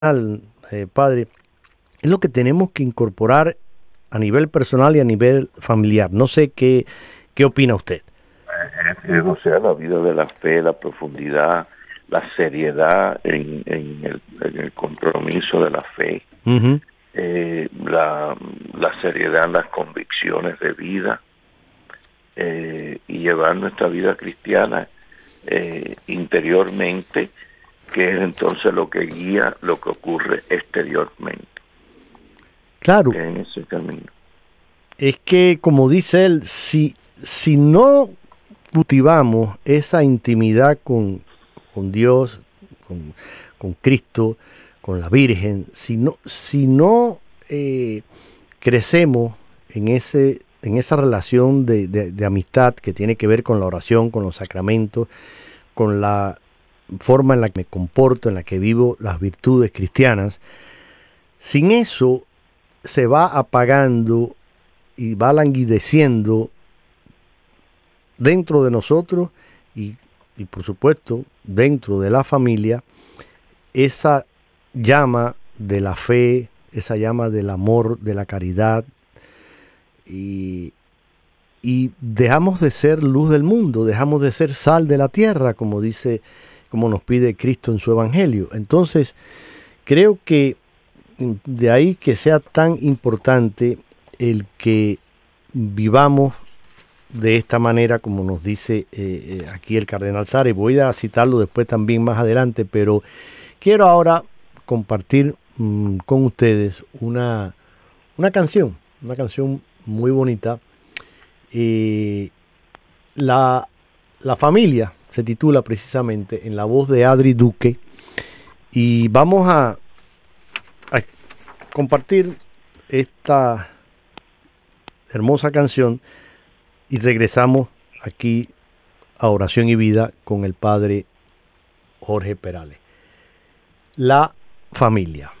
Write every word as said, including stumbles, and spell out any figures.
eh, padre, es lo que tenemos que incorporar a nivel personal y a nivel familiar. No sé qué, qué opina usted. Eh, o sea, la vida de la fe, la profundidad, la seriedad en, en, el, en el compromiso de la fe, Uh-huh. eh, la, la seriedad en las convicciones de vida, eh, y llevar nuestra vida cristiana eh, interiormente, que es entonces lo que guía lo que ocurre exteriormente. Claro, En ese camino. es que como dice él, si, si no cultivamos esa intimidad con, con Dios, con, con Cristo, con la Virgen, si no, si no eh, crecemos en ese en esa relación de, de, de amistad que tiene que ver con la oración, con los sacramentos, con la forma en la que me comporto, en la que vivo las virtudes cristianas, sin eso se va apagando y va languideciendo dentro de nosotros y, y por supuesto dentro de la familia esa llama de la fe, esa llama del amor, de la caridad, y, y dejamos de ser luz del mundo, dejamos de ser sal de la tierra, como dice, como nos pide Cristo en su Evangelio. Entonces, creo que de ahí que sea tan importante el que vivamos de esta manera, como nos dice eh, eh, aquí el cardenal Sara, y voy a citarlo después también más adelante, pero quiero ahora compartir mmm, con ustedes una, una canción, una canción muy bonita. Eh, la, la familia se titula precisamente en la voz de Adri Duque, y vamos a, a compartir esta hermosa canción y regresamos aquí a Oración y Vida con el padre Jorge Perales. La familia.